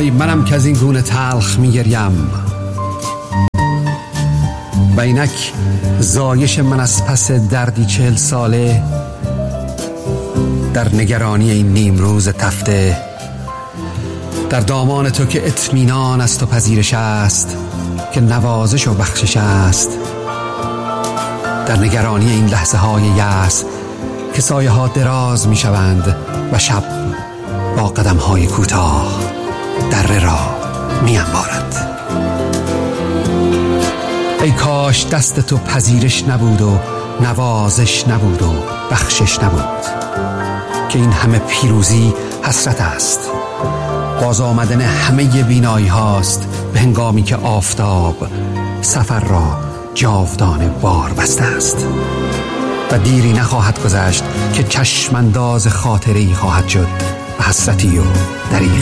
وای منم که از این گونه تلخ میگریم، و اینک زایش من از پس دردی 40 ساله در نگرانی این نیم روز تفته، در دامان تو که اطمینان است و پذیرش است، که نوازش و بخشش است، در نگرانی این لحظه های یأس که سایه ها دراز می شوند و شب با قدم های کوتاه دره را می انبارد. ای کاش دست تو پذیرش نبود و نوازش نبود و بخشش نبود، که این همه پیروزی حسرت است، باز آمدن همه بینایی هاست به هنگامی که آفتاب سفر را جاودانه بار بسته است و دیری نخواهد گذشت که چشم انداز خاطره‌ای خواهد شد و حسرتی و دریغی.